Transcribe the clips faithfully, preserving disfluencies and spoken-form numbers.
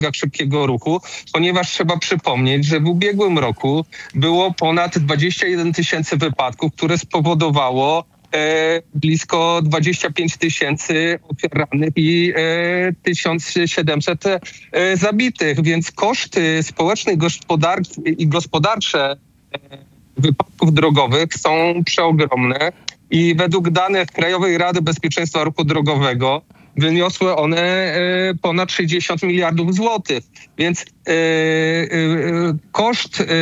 szybkiego ruchu, ponieważ trzeba przypomnieć, że w ubiegłym roku było ponad dwadzieścia jeden tysięcy wypadków, które spowodowało e, blisko dwadzieścia pięć tysięcy ofiar rannych i e, tysiąc siedemset e, zabitych, więc koszty społeczne gospodarcze i gospodarcze e, wypadków drogowych są przeogromne i według danych Krajowej Rady Bezpieczeństwa Ruchu Drogowego wyniosły one e, ponad sześćdziesiąt miliardów złotych, więc e, e, koszt e,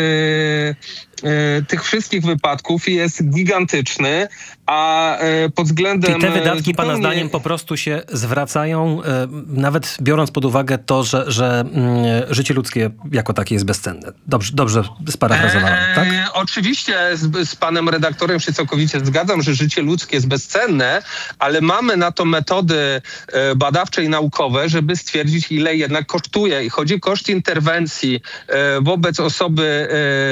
e, tych wszystkich wypadków jest gigantyczny, a e, pod względem... I te wydatki zupełnie... pana zdaniem po prostu się zwracają, e, nawet biorąc pod uwagę to, że, że mm, życie ludzkie jako takie jest bezcenne. Dobrze, dobrze sparafrazowałem, tak? E, oczywiście z, z panem redaktorem się całkowicie zgadzam, że życie ludzkie jest bezcenne, ale mamy na to metody e, badawcze i naukowe, żeby stwierdzić, ile jednak kosztuje. I chodzi o koszt interwencji e, wobec osoby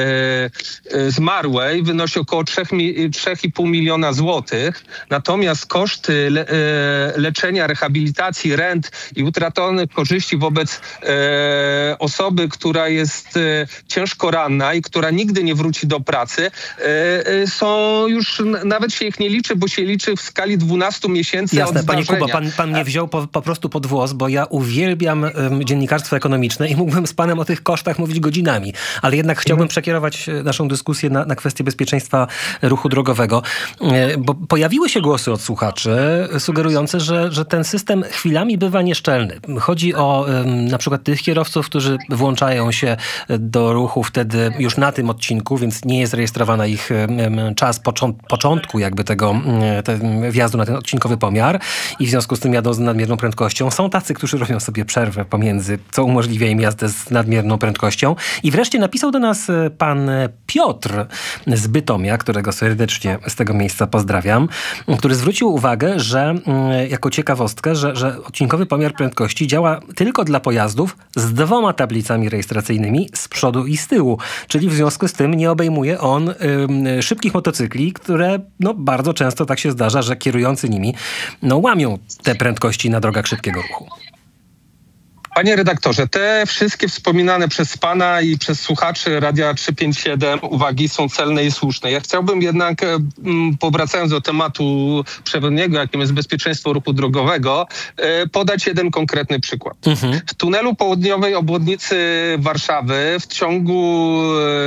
e, e, zmarłej wynosi około trzy i pół miliona złotych. Natomiast koszty le, e, leczenia, rehabilitacji, rent i utraconych korzyści wobec e, osoby, która jest e, ciężko ranna i która nigdy nie wróci do pracy, e, e, są już, nawet się ich nie liczy, bo się liczy w skali dwunastu miesięcy. Jasne, od panie zdarzenia. Kubo, pan, pan mnie wziął po, po prostu pod włos, bo ja uwielbiam um, dziennikarstwo ekonomiczne i mógłbym z panem o tych kosztach mówić godzinami, ale jednak chciałbym mhm. przekierować naszą dyskusję na, na kwestię bezpieczeństwa ruchu drogowego, e, bo pojawiły się głosy od słuchaczy sugerujące, że, że ten system chwilami bywa nieszczelny. Chodzi o um, na przykład tych kierowców, którzy włączają się do ruchu wtedy już na tym odcinku, więc nie jest rejestrowana ich um, czas począ- początku jakby tego um, te, wjazdu na ten odcinkowy pomiar i w związku z tym jadą z nadmierną prędkością. Są tacy, którzy robią sobie przerwę pomiędzy, co umożliwia im jazdę z nadmierną prędkością. I wreszcie napisał do nas pan Piotr z Bytomia, którego serdecznie z tego miejsca pozdrawiam, który zwrócił uwagę, że jako ciekawostkę, że, że odcinkowy pomiar prędkości działa tylko dla pojazdów z dwoma tablicami rejestracyjnymi z przodu i z tyłu. Czyli w związku z tym nie obejmuje on y, szybkich motocykli, które no, bardzo często tak się zdarza, że kierujący nimi no, łamią te prędkości na drogach szybkiego ruchu. Panie redaktorze, te wszystkie wspominane przez pana i przez słuchaczy Radia trzysta pięćdziesiąt siedem uwagi są celne i słuszne. Ja chciałbym jednak, powracając do tematu przewodniego, jakim jest bezpieczeństwo ruchu drogowego, podać jeden konkretny przykład. Mhm. W tunelu południowej obwodnicy Warszawy w ciągu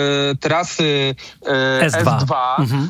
trasy S dwa, S dwa mhm.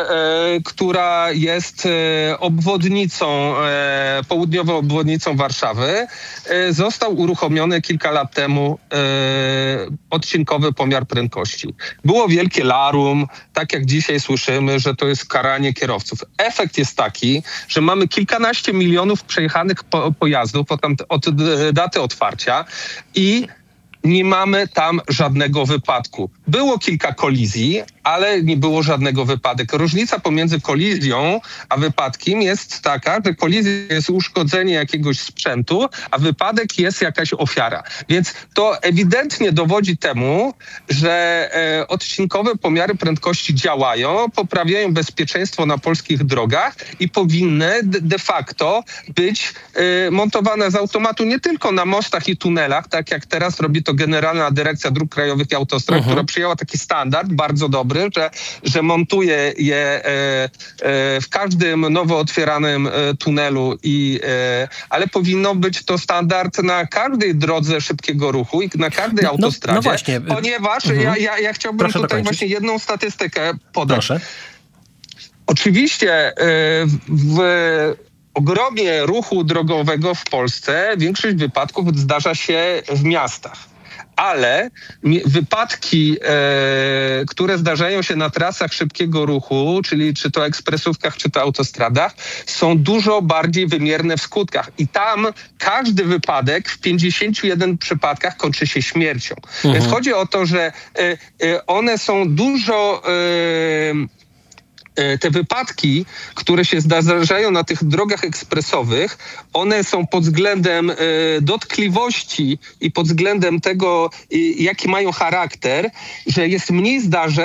która jest obwodnicą, południową obwodnicą Warszawy, został uruchomiony kilka lat temu e, odcinkowy pomiar prędkości. Było wielkie larum, tak jak dzisiaj słyszymy, że to jest karanie kierowców. Efekt jest taki, że mamy kilkanaście milionów przejechanych po, pojazdów od, od daty otwarcia i nie mamy tam żadnego wypadku. Było kilka kolizji, ale nie było żadnego wypadku. Różnica pomiędzy kolizją a wypadkiem jest taka, że kolizja jest uszkodzenie jakiegoś sprzętu, a wypadek jest jakaś ofiara. Więc to ewidentnie dowodzi temu, że e, odcinkowe pomiary prędkości działają, poprawiają bezpieczeństwo na polskich drogach i powinny de, de facto być e, montowane z automatu nie tylko na mostach i tunelach, tak jak teraz robi to Generalna Dyrekcja Dróg Krajowych i Autostrad, uh-huh. która przyjęła taki standard bardzo dobry, że, że montuje je e, e, w każdym nowo otwieranym e, tunelu, i, e, ale powinno być to standard na każdej drodze szybkiego ruchu i na każdej no, autostradzie, no właśnie. Ponieważ uh-huh. ja, ja, ja chciałbym Proszę tutaj dokończyć. Właśnie jedną statystykę podać. Proszę. Oczywiście e, w ogromie ruchu drogowego w Polsce większość wypadków zdarza się w miastach. Ale wypadki, e, które zdarzają się na trasach szybkiego ruchu, czyli czy to ekspresówkach, czy to autostradach, są dużo bardziej wymierne w skutkach. I tam każdy wypadek w pięćdziesięciu jeden przypadkach kończy się śmiercią. Mhm. Więc chodzi o to, że e, e, one są dużo... E, te wypadki, które się zdarzają na tych drogach ekspresowych, one są pod względem e, dotkliwości i pod względem tego, e, jaki mają charakter, że jest mniej zdarzeń,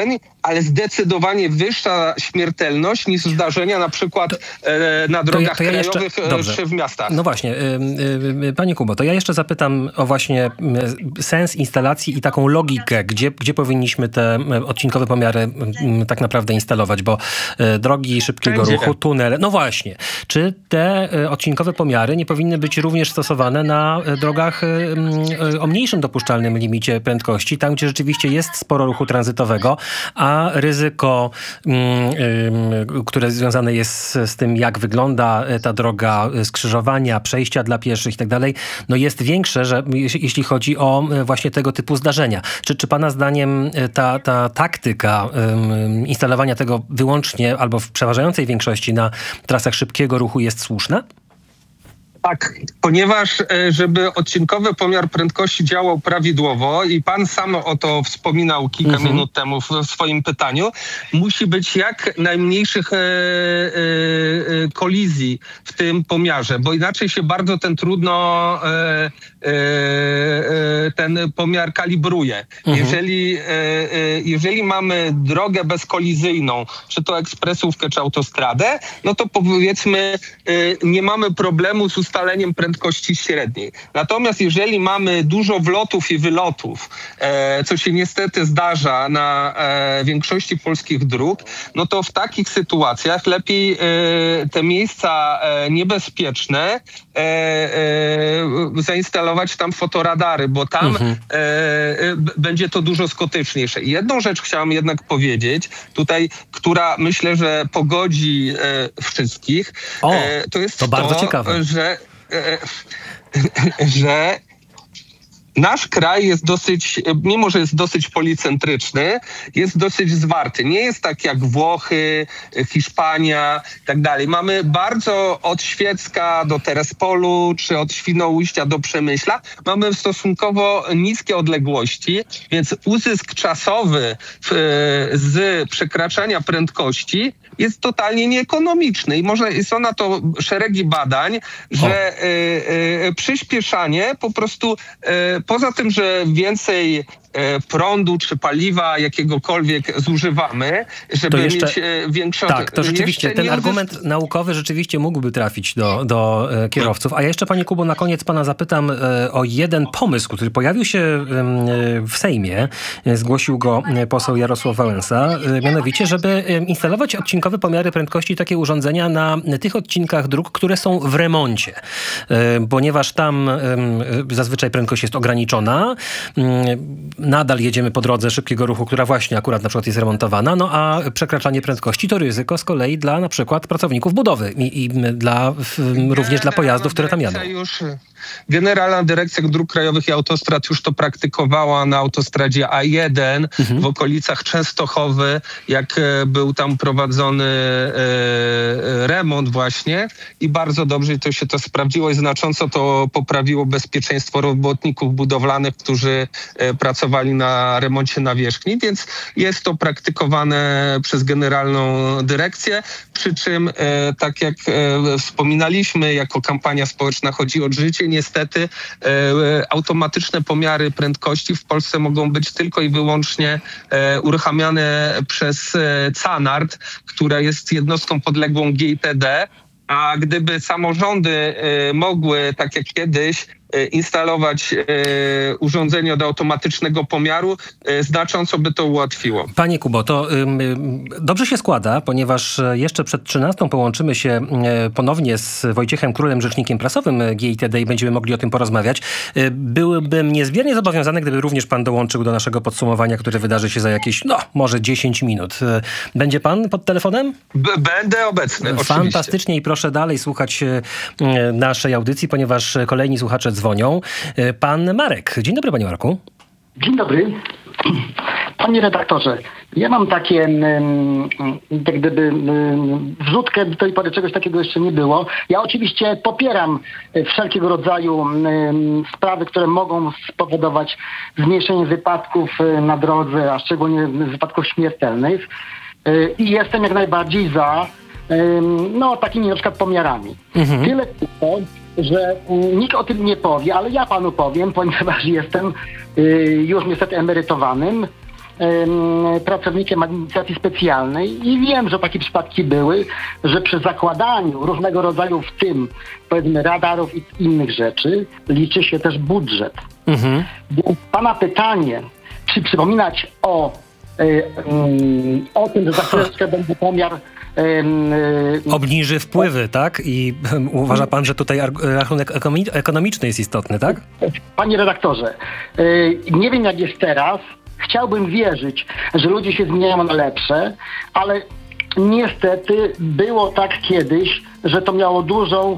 ale zdecydowanie wyższa śmiertelność niż zdarzenia na przykład e, na drogach to ja, to ja krajowych jeszcze, czy w miastach. No właśnie, y, y, panie Kubo, to ja jeszcze zapytam o właśnie y, sens instalacji i taką logikę, gdzie, gdzie powinniśmy te odcinkowe pomiary y, tak naprawdę instalować, bo y, drogi szybkiego Wszędzie. ruchu, tunele, no właśnie. Czy te y, odcinkowe pomiary nie powinny być również stosowane na y, drogach y, y, o mniejszym dopuszczalnym limicie prędkości, tam gdzie rzeczywiście jest sporo ruchu tranzytowego, a ryzyko, y, y, które związane jest z, z tym, jak wygląda ta droga, skrzyżowania, przejścia dla pieszych i tak dalej, no jest większe, że jeśli chodzi o właśnie tego typu zdarzenia. Czy, czy pana zdaniem ta, ta taktyka um, instalowania tego wyłącznie albo w przeważającej większości na trasach szybkiego ruchu jest słuszna? Tak, ponieważ żeby odcinkowy pomiar prędkości działał prawidłowo i pan sam o to wspominał kilka mhm. minut temu w, w swoim pytaniu, musi być jak najmniejszych e, e, kolizji w tym pomiarze, bo inaczej się bardzo ten trudno e, e, ten pomiar kalibruje. Mhm. Jeżeli, e, e, jeżeli mamy drogę bezkolizyjną, czy to ekspresówkę, czy autostradę, no to powiedzmy e, nie mamy problemu z ustaleniem prędkości średniej. Natomiast jeżeli mamy dużo wlotów i wylotów, e, co się niestety zdarza na e, większości polskich dróg, no to w takich sytuacjach lepiej e, te miejsca e, niebezpieczne e, e, zainstalować tam fotoradary, bo tam mhm. e, e, b- będzie to dużo skuteczniejsze. I jedną rzecz chciałem jednak powiedzieć tutaj, która myślę, że pogodzi e, wszystkich, o, e, to jest to, to, bardzo ciekawe. że że nasz kraj jest dosyć, mimo że jest dosyć policentryczny, jest dosyć zwarty. Nie jest tak jak Włochy, Hiszpania i tak dalej. Mamy bardzo od Świecka do Terespolu, czy od Świnoujścia do Przemyśla, mamy stosunkowo niskie odległości, więc uzysk czasowy w, z przekraczania prędkości jest totalnie nieekonomiczny i może są na to szeregi badań, że y, y, przyspieszanie po prostu y, poza tym, że więcej prądu czy paliwa jakiegokolwiek zużywamy, żeby jeszcze, mieć większą... Tak, to rzeczywiście ten argument uzysk... naukowy rzeczywiście mógłby trafić do, do e, kierowców. A ja jeszcze, panie Kubo, na koniec pana zapytam e, o jeden pomysł, który pojawił się e, w Sejmie. E, zgłosił go poseł Jarosław Wałęsa. E, mianowicie, żeby e, instalować odcinkowe pomiary prędkości, takie urządzenia na tych odcinkach dróg, które są w remoncie. E, ponieważ tam e, zazwyczaj prędkość jest ograniczona. E, Nadal jedziemy po drodze szybkiego ruchu, która właśnie akurat na przykład jest remontowana, no a przekraczanie prędkości to ryzyko z kolei dla na przykład pracowników budowy i, i dla, w, również dla pojazdów, które tam jadą. Już, Generalna Dyrekcja Dróg Krajowych i Autostrad już to praktykowała na autostradzie A jeden mhm. w okolicach Częstochowy, jak był tam prowadzony e, remont właśnie i bardzo dobrze to się to sprawdziło i znacząco to poprawiło bezpieczeństwo robotników budowlanych, którzy e, pracowali na remoncie nawierzchni, więc jest to praktykowane przez Generalną Dyrekcję, przy czym e, tak jak e, wspominaliśmy, jako kampania społeczna chodzi o życie, niestety e, automatyczne pomiary prędkości w Polsce mogą być tylko i wyłącznie e, uruchamiane przez e, CANARD, która jest jednostką podległą G I T D, a gdyby samorządy e, mogły, tak jak kiedyś, instalować e, urządzenie do automatycznego pomiaru, e, znacząco by to ułatwiło. Panie Kubo, to y, dobrze się składa, ponieważ jeszcze przed trzynastą połączymy się y, ponownie z Wojciechem Królem, rzecznikiem prasowym G I T D i będziemy mogli o tym porozmawiać. Y, byłbym niezmiernie zobowiązany, gdyby również pan dołączył do naszego podsumowania, które wydarzy się za jakieś, no, może dziesięć minut. Y, będzie pan pod telefonem? B- będę obecny, oczywiście. Fantastycznie i proszę dalej słuchać y, naszej audycji, ponieważ kolejni słuchacze dzwonią. Dzwonią. Pan Marek. Dzień dobry, panie Marku. Dzień dobry. Panie redaktorze, ja mam takie jak gdyby wrzutkę, do tej pory czegoś takiego jeszcze nie było. Ja oczywiście popieram wszelkiego rodzaju sprawy, które mogą spowodować zmniejszenie wypadków na drodze, a szczególnie wypadków śmiertelnych. I jestem jak najbardziej za no, takimi na przykład pomiarami. Mhm. Tyle tylko, że nikt o tym nie powie, ale ja panu powiem, ponieważ jestem y, już niestety emerytowanym em, pracownikiem administracji specjalnej i wiem, że takie przypadki były, że przy zakładaniu różnego rodzaju, w tym powiedzmy radarów i innych rzeczy, liczy się też budżet. Mhm. Więc pana pytanie, czy przypominać o, y, y, o tym, że za chwileczkę będzie pomiar obniży wpływy, tak? I um, uważa pan, że tutaj rachunek ekonomiczny jest istotny, tak? Panie redaktorze, yy, nie wiem jak jest teraz. Chciałbym wierzyć, że ludzie się zmieniają na lepsze, ale niestety było tak kiedyś, że to miało dużą,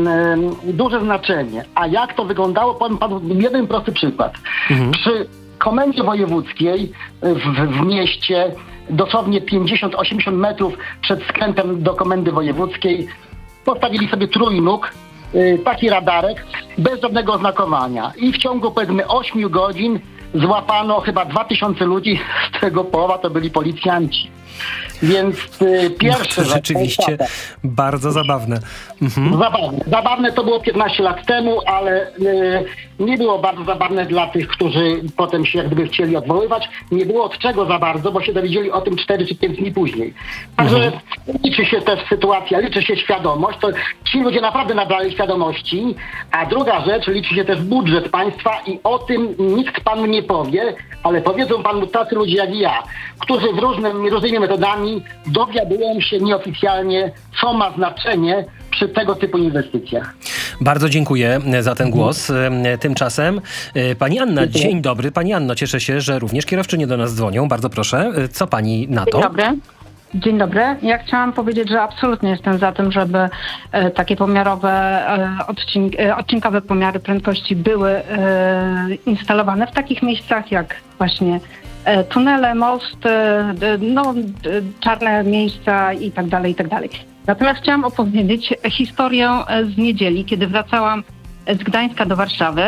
yy, duże znaczenie. A jak to wyglądało? Powiem panu jeden prosty przykład. Mhm. Przy komendzie wojewódzkiej w, w mieście dosłownie pięćdziesiąt osiemdziesiąt metrów przed skrętem do komendy wojewódzkiej postawili sobie trójnóg, yy, taki radarek bez żadnego oznakowania. I w ciągu powiedzmy ośmiu godzin złapano chyba dwa tysiące ludzi, z tego połowa to byli policjanci. Więc y, pierwsze... No to rzeczywiście bardzo zabawne. Mhm. Zabawne. Zabawne to było piętnaście lat temu, ale y, nie było bardzo zabawne dla tych, którzy potem się jak gdyby chcieli odwoływać. Nie było od czego za bardzo, bo się dowiedzieli o tym cztery czy pięć dni później. Także mhm. liczy się też sytuacja, liczy się świadomość. To ci ludzie naprawdę nabrali świadomości. A druga rzecz, liczy się też budżet państwa i o tym nikt panu nie powie, ale powiedzą panu tacy ludzie jak i ja, którzy w różnym, różnymi metodami dowiadują się nieoficjalnie, co ma znaczenie przy tego typu inwestycjach. Bardzo dziękuję za ten głos. Tymczasem pani Anna, dzień dobry. Pani Anno, cieszę się, że również kierowczynie do nas dzwonią. Bardzo proszę. Co pani na to? Dzień dobry. Dzień dobry. Ja chciałam powiedzieć, że absolutnie jestem za tym, żeby e, takie pomiarowe, e, odcink, e, odcinkowe pomiary prędkości były e, instalowane w takich miejscach jak właśnie e, tunele, most, e, no, e, czarne miejsca i tak dalej, i tak dalej. Natomiast chciałam opowiedzieć historię z niedzieli, kiedy wracałam z Gdańska do Warszawy.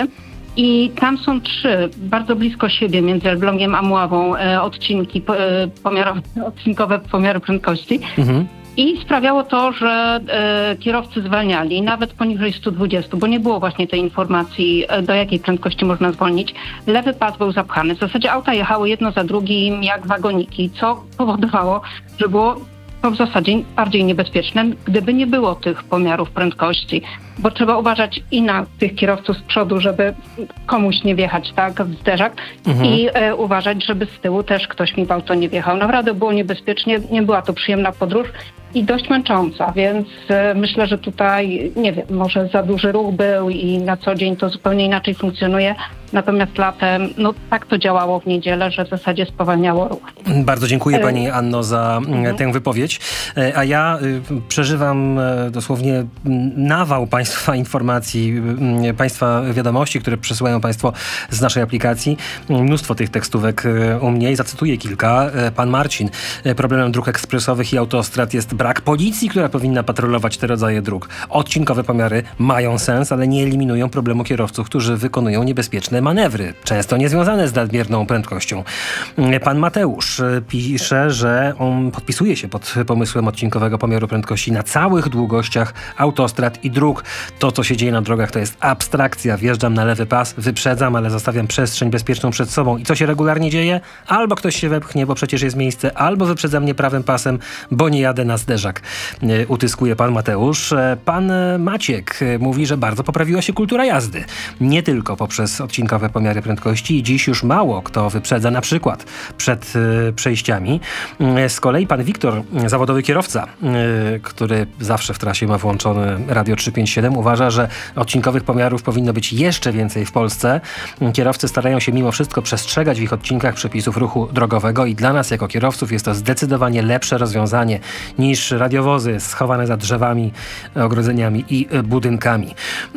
I tam są trzy, bardzo blisko siebie, między Elblągiem a Mławą, e, odcinki e, pomiarowe, odcinkowe pomiary prędkości. Mhm. I sprawiało to, że e, kierowcy zwalniali nawet poniżej sto dwadzieścia, bo nie było właśnie tej informacji, e, do jakiej prędkości można zwolnić. Lewy pas był zapchany. W zasadzie auta jechały jedno za drugim jak wagoniki, co powodowało, że było to w zasadzie bardziej niebezpieczne, gdyby nie było tych pomiarów prędkości, bo trzeba uważać i na tych kierowców z przodu, żeby komuś nie wjechać tak w zderzak mhm. i e, uważać, żeby z tyłu też ktoś mi w auto nie wjechał. Naprawdę było niebezpiecznie, nie była to przyjemna podróż i dość męcząca, więc e, myślę, że tutaj, nie wiem, może za duży ruch był i na co dzień to zupełnie inaczej funkcjonuje, natomiast latem, no tak to działało w niedzielę, że w zasadzie spowalniało ruch. Bardzo dziękuję pani Anno za mhm. tę wypowiedź, a ja y, przeżywam y, dosłownie nawał państwa informacji, y, państwa wiadomości, które przesyłają państwo z naszej aplikacji. Mnóstwo tych tekstówek y, u mnie i zacytuję kilka. Y, pan Marcin, y, problemem dróg ekspresowych i autostrad jest brak policji, która powinna patrolować te rodzaje dróg. Odcinkowe pomiary mają sens, ale nie eliminują problemu kierowców, którzy wykonują niebezpieczne manewry, często niezwiązane z nadmierną prędkością. Pan Mateusz pisze, że on podpisuje się pod pomysłem odcinkowego pomiaru prędkości na całych długościach autostrad i dróg. To, co się dzieje na drogach, to jest abstrakcja. Wjeżdżam na lewy pas, wyprzedzam, ale zostawiam przestrzeń bezpieczną przed sobą. I co się regularnie dzieje? Albo ktoś się wepchnie, bo przecież jest miejsce, albo wyprzedza mnie prawym pasem, bo nie jadę na zderzak. Utyskuje pan Mateusz. Pan Maciek mówi, że bardzo poprawiła się kultura jazdy. Nie tylko poprzez odcinkowe pomiary prędkości i dziś już mało kto wyprzedza na przykład przed y, przejściami. Z kolei pan Wiktor, zawodowy kierowca, y, który zawsze w trasie ma włączony Radio trzysta pięćdziesiąt siedem, uważa, że odcinkowych pomiarów powinno być jeszcze więcej w Polsce. Kierowcy starają się mimo wszystko przestrzegać w ich odcinkach przepisów ruchu drogowego i dla nas jako kierowców jest to zdecydowanie lepsze rozwiązanie niż radiowozy schowane za drzewami, ogrodzeniami i budynkami.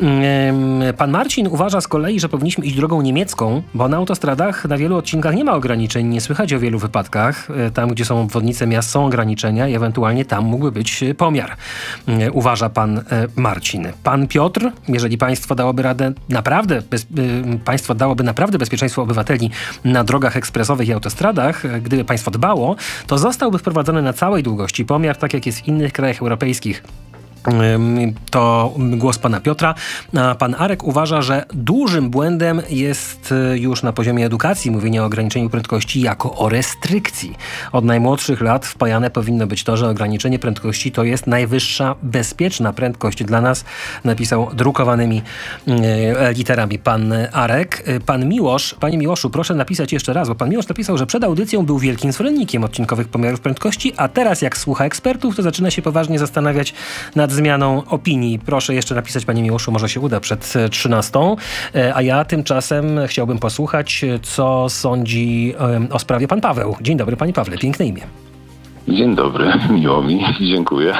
Y, pan Marcin uważa z kolei, że powinniśmy iść drogą niemiecką, bo na autostradach na wielu odcinkach nie ma ograniczeń, nie słychać o wielu wypadkach. Tam, gdzie są obwodnice miast, są ograniczenia i ewentualnie tam mógłby być pomiar. Uważa pan Marcin. Pan Piotr, jeżeli państwo dałoby radę naprawdę, bez, państwo dałoby naprawdę bezpieczeństwo obywateli na drogach ekspresowych i autostradach, gdyby państwo dbało, to zostałby wprowadzony na całej długości pomiar, tak jak jest w innych krajach europejskich. To głos pana Piotra. A pan Arek uważa, że dużym błędem jest już na poziomie edukacji mówienie o ograniczeniu prędkości jako o restrykcji. Od najmłodszych lat wpajane powinno być to, że ograniczenie prędkości to jest najwyższa bezpieczna prędkość dla nas, napisał drukowanymi literami pan Arek. Pan Miłosz, panie Miłoszu, proszę napisać jeszcze raz, bo pan Miłosz napisał, że przed audycją był wielkim zwolennikiem odcinkowych pomiarów prędkości, a teraz jak słucha ekspertów, to zaczyna się poważnie zastanawiać nad zmianą opinii. Proszę jeszcze napisać, panie Miłoszu, może się uda przed trzynastą. A ja tymczasem chciałbym posłuchać, co sądzi o sprawie pan Paweł. Dzień dobry, panie Pawle, piękne imię. Dzień dobry, miło mi, dziękuję.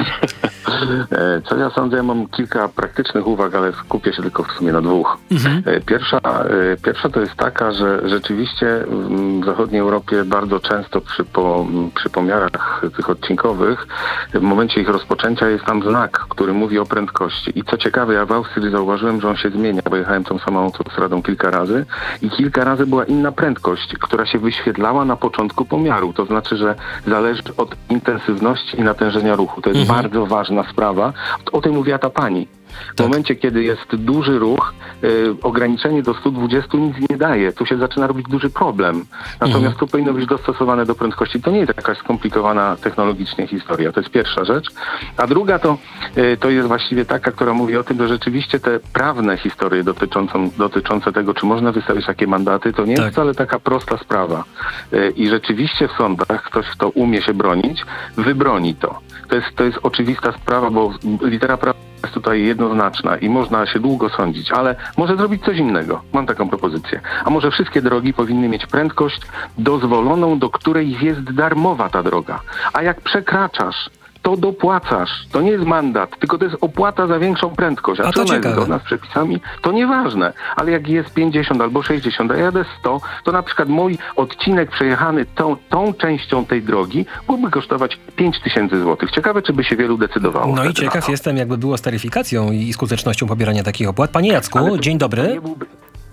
Co ja sądzę, ja mam kilka praktycznych uwag, ale skupię się tylko w sumie na dwóch. Mhm. Pierwsza, pierwsza to jest taka, że rzeczywiście w zachodniej Europie bardzo często przy, po, przy pomiarach tych odcinkowych, w momencie ich rozpoczęcia jest tam znak, który mówi o prędkości. I co ciekawe, ja w Austrii zauważyłem, że on się zmienia, bo jechałem tą samą autostradą kilka razy i kilka razy była inna prędkość, która się wyświetlała na początku pomiaru. To znaczy, że zależy od intensywności i natężenia ruchu. To jest mhm. bardzo ważna sprawa. O tym mówiła ta pani. W tak. momencie, kiedy jest duży ruch, y, ograniczenie do stu dwudziestu nic nie daje. Tu się zaczyna robić duży problem. Natomiast mhm. to powinno być dostosowane do prędkości. To nie jest jakaś skomplikowana technologicznie historia. To jest pierwsza rzecz. A druga to, y, to jest właściwie taka, która mówi o tym, że rzeczywiście te prawne historie dotyczące, dotyczące tego, czy można wystawić takie mandaty, to nie tak. jest wcale taka prosta sprawa. Y, I rzeczywiście w sądach ktoś, kto umie się bronić, wybroni to. To jest, to jest oczywista sprawa, bo litera prawa jest tutaj jednoznaczna i można się długo sądzić, ale może zrobić coś innego. Mam taką propozycję. A może wszystkie drogi powinny mieć prędkość dozwoloną, do której jest darmowa ta droga. A jak przekraczasz, to dopłacasz. To nie jest mandat, tylko to jest opłata za większą prędkość. A, a czy ona jest zgodna z przepisami? To nieważne. Ale jak jest pięćdziesiąt albo sześćdziesiąt, a ja jadę sto, to na przykład mój odcinek przejechany tą, tą częścią tej drogi mógłby kosztować pięć tysięcy złotych. Ciekawe, czy by się wielu decydowało. No i ciekaw jestem, jakby było z taryfikacją i skutecznością pobierania takich opłat. Panie Jacku, to, dzień dobry. Byłby...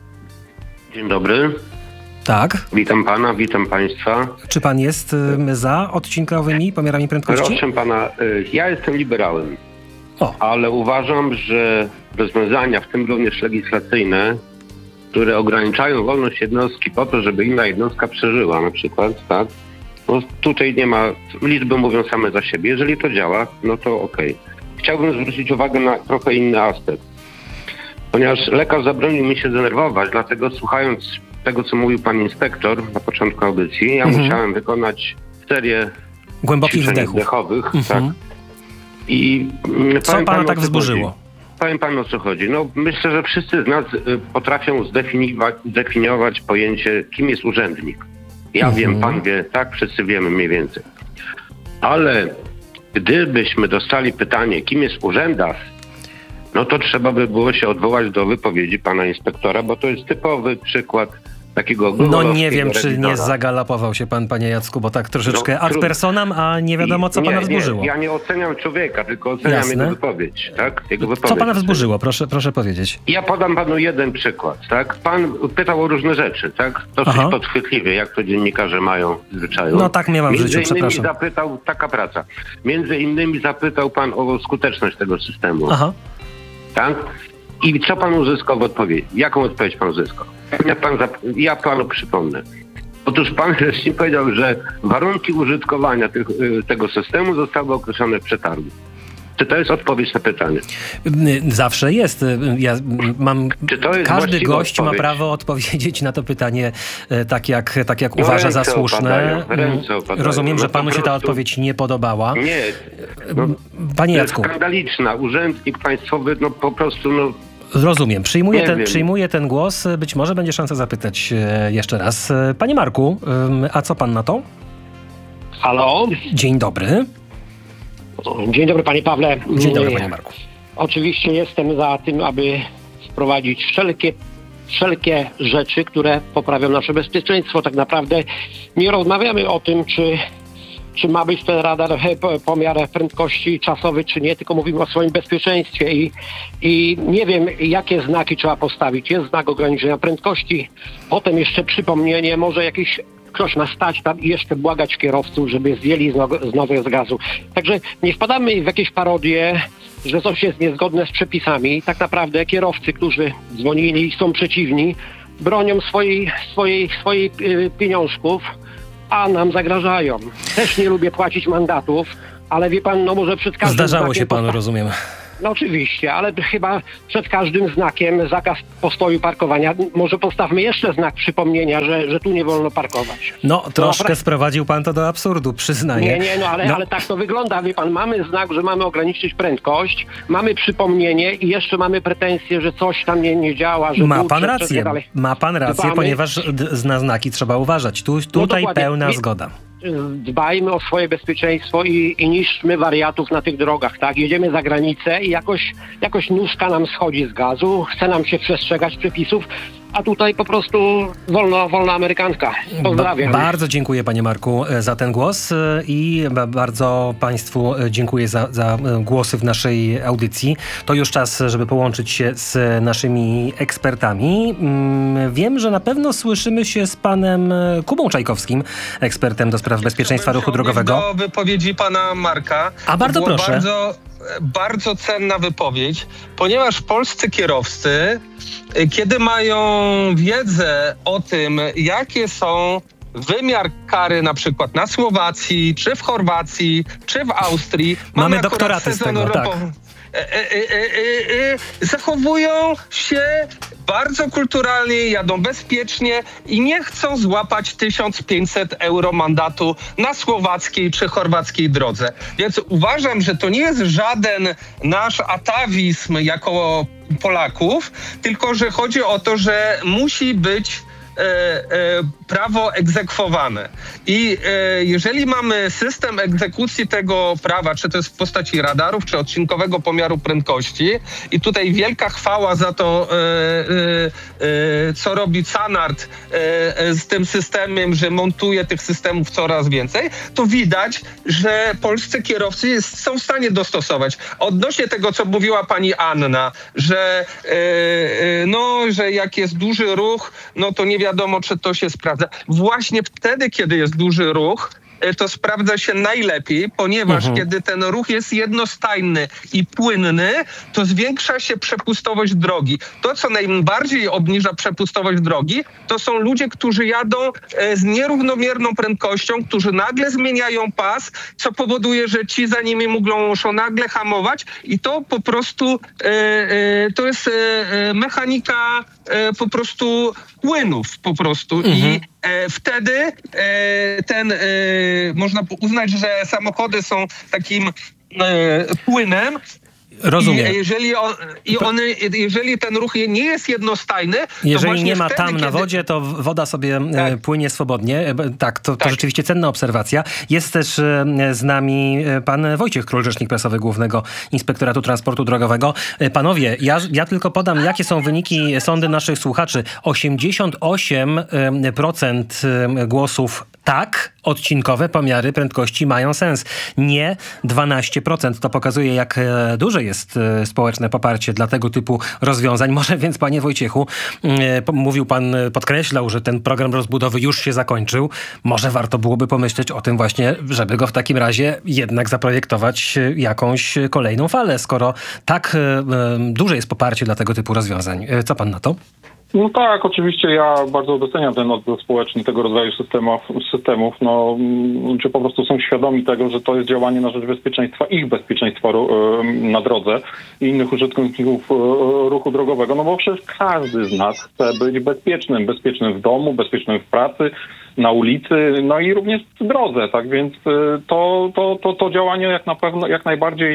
Dzień dobry. Tak. Witam pana, witam państwa. Czy pan jest y, za odcinkowymi pomiarami prędkości? Proszę pana, y, ja jestem liberałem, o. ale uważam, że rozwiązania, w tym również legislacyjne, które ograniczają wolność jednostki po to, żeby inna jednostka przeżyła na przykład, tak? No tutaj nie ma, liczby mówią same za siebie. Jeżeli to działa, no to okej. Okay. Chciałbym zwrócić uwagę na trochę inny aspekt. Ponieważ lekarz zabronił mi się denerwować, dlatego słuchając tego, co mówił pan inspektor na początku audycji, ja mhm. musiałem wykonać serię głębokich wdechów. wdechowych. Mhm. Tak. I co pana panu, tak wzburzyło? Powiem panu, o co chodzi. No, myślę, że wszyscy z nas potrafią zdefiniować, zdefiniować pojęcie, kim jest urzędnik. Ja mhm. wiem, pan wie, tak, wszyscy wiemy mniej więcej. Ale gdybyśmy dostali pytanie, kim jest urzędarz, no to trzeba by było się odwołać do wypowiedzi pana inspektora, bo to jest typowy przykład takiego... No nie wiem, czy nie zagalapował się pan, panie Jacku, bo tak troszeczkę no, ad personam, a nie wiadomo, co nie, pana wzburzyło. Nie, ja nie oceniam człowieka, tylko oceniam Jasne. jego wypowiedź, tak? Jego wypowiedź. Co pana wzburzyło? Proszę, proszę powiedzieć. Ja podam panu jeden przykład, tak? Pan pytał o różne rzeczy, tak? Dosyć Aha. podchwytliwie, jak to dziennikarze mają zwyczaju. No tak miałam w życiu, Między innymi przepraszam. zapytał, taka praca, między innymi zapytał pan o skuteczność tego systemu. Aha. Tak? I co pan uzyskał w odpowiedzi? Jaką odpowiedź pan uzyskał? Ja, pan zap- ja panu przypomnę. Otóż pan rzecznik powiedział, że warunki użytkowania tych, tego systemu zostały określone w przetargu. Czy to jest odpowiedź na pytanie? Zawsze jest. Ja mam, Czy to jest każdy gość odpowiedź? ma prawo odpowiedzieć na to pytanie tak, jak, tak jak no uważa za słuszne. Rozumiem, no że panu się ta odpowiedź nie podobała. Nie. No, Panie Jacku. Skandaliczna. Urzędnik państwowy, no po prostu, no... Rozumiem. Przyjmuję ten, przyjmuję ten głos. Być może będzie szansa zapytać jeszcze raz. Panie Marku, a co pan na to? Halo? Dzień dobry. Dzień dobry, panie Pawle. Dzień dobry, panie Marku. Oczywiście jestem za tym, aby wprowadzić wszelkie, wszelkie rzeczy, które poprawią nasze bezpieczeństwo. Tak naprawdę nie rozmawiamy o tym, czy, czy ma być ten radar pomiar prędkości czasowy, czy nie, tylko mówimy o swoim bezpieczeństwie i, i nie wiem, jakie znaki trzeba postawić. Jest znak ograniczenia prędkości, potem jeszcze przypomnienie, może jakiś ktoś ma stać tam i jeszcze błagać kierowców, żeby zdjęli znowu z gazu. Także nie wpadamy w jakieś parodie, że coś jest niezgodne z przepisami. Tak naprawdę kierowcy, którzy dzwonili i są przeciwni, bronią swojej, swojej, swojej pieniążków, a nam zagrażają. Też nie lubię płacić mandatów, ale wie pan, no może przed każdym Zdarzało się panu, posta- rozumiem. No oczywiście, ale chyba przed każdym znakiem zakaz postoju parkowania. Może postawmy jeszcze znak przypomnienia, że, że tu nie wolno parkować. No, troszkę no, sprowadził pan to do absurdu, przyznaję. Nie, nie, no ale, no. ale tak to wygląda. Wie pan, mamy znak, że mamy ograniczyć prędkość, mamy przypomnienie i jeszcze mamy pretensje, że coś tam nie, nie działa, że Ma tu, pan że- rację, że dalej. ma pan rację, Dbamy. ponieważ d- na znaki trzeba uważać. Tu, tutaj dokładnie. pełna Mi- zgoda. Dbajmy o swoje bezpieczeństwo i, i niszczmy wariatów na tych drogach, tak? Jedziemy za granicę i jakoś, jakoś nóżka nam schodzi z gazu, chce nam się przestrzegać przepisów, a tutaj po prostu wolno, wolna amerykanka. Pozdrawiam. Ba- bardzo dziękuję panie Marku za ten głos i ba- bardzo państwu dziękuję za, za głosy w naszej audycji. To już czas, żeby połączyć się z naszymi ekspertami. Mm, Wiem, że na pewno słyszymy się z panem Kubą Czajkowskim, ekspertem do spraw bezpieczeństwa ruchu drogowego. Do wypowiedzi pana Marka. A bardzo To była proszę. Bardzo, bardzo cenna wypowiedź, ponieważ polscy kierowcy, y, kiedy mają wiedzę o tym, jakie są wymiar kary na przykład na Słowacji, czy w Chorwacji, czy w Austrii. Mamy akurat doktoraty z sezon tego, tak. ropo- e, e, e, e, e, zachowują się bardzo kulturalnie, jadą bezpiecznie i nie chcą złapać tysiąc pięćset euro mandatu na słowackiej czy chorwackiej drodze. Więc uważam, że to nie jest żaden nasz atawizm jako Polaków, tylko że chodzi o to, że musi być E, e, prawo egzekwowane. I e, jeżeli mamy system egzekucji tego prawa, czy to jest w postaci radarów, czy odcinkowego pomiaru prędkości, i tutaj wielka chwała za to, e, e, e, co robi Canard e, e, z tym systemem, że montuje tych systemów coraz więcej, to widać, że polscy kierowcy jest, są w stanie dostosować. Odnośnie tego, co mówiła pani Anna, że, e, e, no, że jak jest duży ruch, no to nie wiadomo, czy to się sprawdza. Właśnie wtedy, kiedy jest duży ruch, to sprawdza się najlepiej, ponieważ Mhm. kiedy ten ruch jest jednostajny i płynny, to zwiększa się przepustowość drogi. To, co najbardziej obniża przepustowość drogi, to są ludzie, którzy jadą e, z nierównomierną prędkością, którzy nagle zmieniają pas, co powoduje, że ci za nimi mogą muszą nagle hamować i to po prostu e, e, to jest e, e, mechanika e, po prostu płynów po prostu Mhm. i e, wtedy e, ten e, można uznać, że samochody są takim e, płynem. Rozumiem. I jeżeli, on, i one, jeżeli ten ruch nie jest jednostajny, to Jeżeli właśnie nie ma wtedy, tam na kiedy... wodzie, to woda sobie e, Tak. płynie swobodnie. E, b- Tak, to, to Tak. rzeczywiście cenna obserwacja. Jest też e, z nami e, pan Wojciech Król, rzecznik prasowy Głównego Inspektoratu Transportu Drogowego. E, Panowie, ja, ja tylko podam, jakie są wyniki sądy naszych słuchaczy. osiemdziesiąt osiem procent głosów tak, odcinkowe pomiary prędkości mają sens. Nie dwanaście procent. To pokazuje, jak e, duże jest e, społeczne poparcie dla tego typu rozwiązań. Może więc, panie Wojciechu, e, po- mówił pan, e, podkreślał, że ten program rozbudowy już się zakończył. Może warto byłoby pomyśleć o tym właśnie, żeby go w takim razie jednak zaprojektować e, jakąś kolejną falę, skoro tak e, e, duże jest poparcie dla tego typu rozwiązań. E, Co pan na to? No tak, oczywiście ja bardzo doceniam ten odbiór społeczny tego rodzaju systemów, systemów no, mm, czy po prostu są świadomi tego, że to jest działanie na rzecz bezpieczeństwa, ich bezpieczeństwa ru- em, na drodze i innych użytkowników e, ruchu drogowego, no bo przecież każdy z nas chce być bezpiecznym, bezpiecznym w domu, bezpiecznym w pracy, na ulicy, no i również w drodze, tak więc e, to, to, to, to działanie jak na pewno, jak najbardziej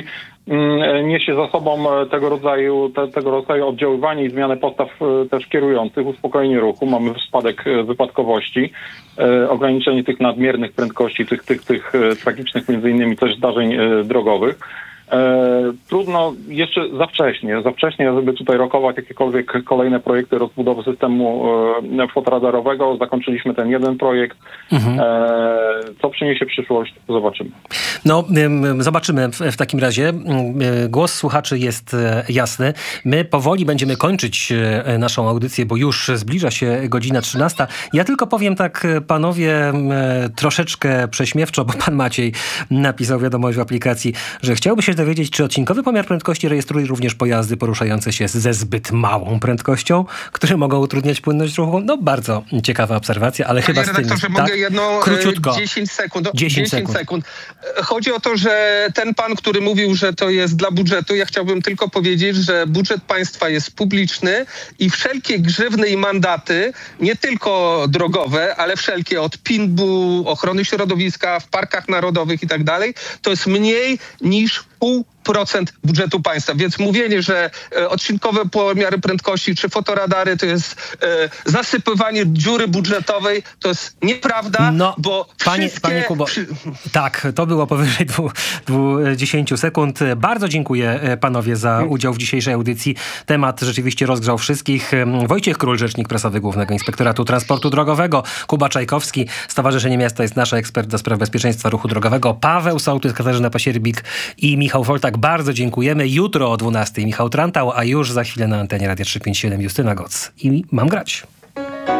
mm, niesie za sobą e, tego rodzaju, te, tego rodzaju oddziaływanie i zmianę postaw e, też kierujących, uspokojenie ruchu, mamy spadek e, wypadkowości, e, ograniczenie tych nadmiernych prędkości, tych, tych, tych e, tragicznych między innymi też zdarzeń e, drogowych. E, trudno, jeszcze za wcześnie, za wcześnie, żeby tutaj rokować jakiekolwiek kolejne projekty rozbudowy systemu e, fotoradarowego. Zakończyliśmy ten jeden projekt. Mhm. E, co przyniesie przyszłość, zobaczymy. No, zobaczymy w, w takim razie. Głos słuchaczy jest jasny. My powoli będziemy kończyć naszą audycję, bo już zbliża się godzina trzynasta. Ja tylko powiem tak, panowie, troszeczkę prześmiewczo, bo pan Maciej napisał wiadomość w aplikacji, że chciałby się dowiedzieć, czy odcinkowy pomiar prędkości rejestruje również pojazdy poruszające się ze zbyt małą prędkością, które mogą utrudniać płynność ruchu. No, bardzo ciekawa obserwacja, ale Panie chyba z tym... redaktorze, tak? mogę jedno Króciutko. dziesięć sekund. dziesięć dziesięć sekund. sekund. Chodzi o to, że ten pan, który mówił, że to jest dla budżetu, ja chciałbym tylko powiedzieć, że budżet państwa jest publiczny i wszelkie grzywny i mandaty, nie tylko drogowe, ale wszelkie od P I N B-u, ochrony środowiska, w parkach narodowych i tak dalej, to jest mniej niż pół procent budżetu państwa. Więc mówienie, że e, odcinkowe pomiary prędkości czy fotoradary to jest e, zasypywanie dziury budżetowej, to jest nieprawda, no, bo panie, wszystkie... panie Kubo, tak, to było powyżej dziesięć sekund. Bardzo dziękuję panowie za udział w dzisiejszej audycji. Temat rzeczywiście rozgrzał wszystkich. Wojciech Król, rzecznik prasowy Głównego Inspektoratu Transportu Drogowego, Kuba Czajkowski, Stowarzyszenie Miasta jest Nasze, ekspert do spraw bezpieczeństwa ruchu drogowego, Paweł Sołtys, Katarzyna Pasierbik i Michał Foltak. Bardzo dziękujemy. Jutro o dwunastej Michał Trantał, a już za chwilę na antenie Radia trzysta pięćdziesiąt siedem Justyna Goc. I mam grać.